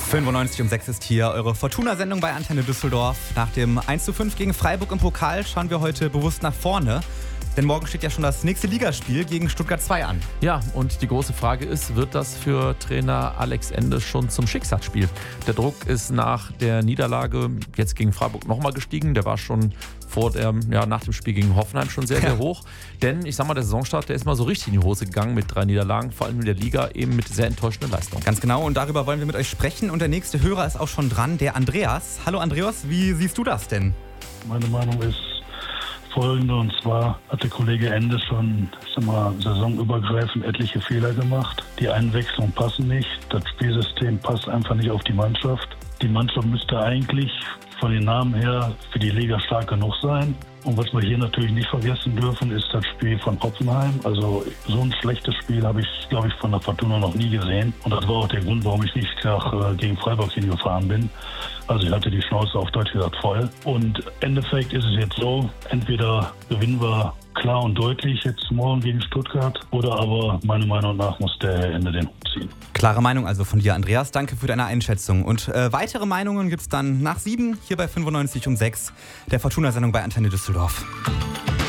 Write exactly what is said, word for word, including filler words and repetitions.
fünfundneunzig um sechs ist hier eure Fortuna-Sendung bei Antenne Düsseldorf. Nach dem eins zu fünf gegen Freiburg im Pokal schauen wir heute bewusst nach vorne. Denn morgen steht ja schon das nächste Ligaspiel gegen Stuttgart zwei an. Ja, und die große Frage ist, wird das für Trainer Alex Ende schon zum Schicksalsspiel? Der Druck ist nach der Niederlage jetzt gegen Freiburg nochmal gestiegen. Der war schon vor der, ja, nach dem Spiel gegen Hoffenheim schon sehr, sehr ja. hoch. Denn ich sag mal, der Saisonstart, der ist mal so richtig in die Hose gegangen mit drei Niederlagen, vor allem in der Liga eben mit sehr enttäuschenden Leistungen. Ganz genau, und darüber wollen wir mit euch sprechen. Und der nächste Hörer ist auch schon dran, der Andreas. Hallo Andreas, wie siehst du das denn? Meine Meinung ist folgende, und zwar hat der Kollege Ende schon, ich sag mal, saisonübergreifend etliche Fehler gemacht. Die Einwechslungen passen nicht, das Spielsystem passt einfach nicht auf die Mannschaft. Die Mannschaft müsste eigentlich von den Namen her für die Liga stark genug sein. Und was wir hier natürlich nicht vergessen dürfen, ist das Spiel von Hoffenheim. Also so ein schlechtes Spiel habe ich, glaube ich, von der Fortuna noch nie gesehen. Und das war auch der Grund, warum ich nicht nach, äh, gegen Freiburg hingefahren bin. Also ich hatte die Schnauze auf Deutsch gesagt voll. Und im Endeffekt ist es jetzt so, entweder gewinnen wir klar und deutlich jetzt morgen gegen Stuttgart, oder aber meiner Meinung nach muss der Ende den Hut ziehen. Klare Meinung also von dir, Andreas. Danke für deine Einschätzung. Und äh, weitere Meinungen gibt es dann nach sieben hier bei fünfundneunzig um sechs, der Fortuna-Sendung bei Antenne Düsseldorf.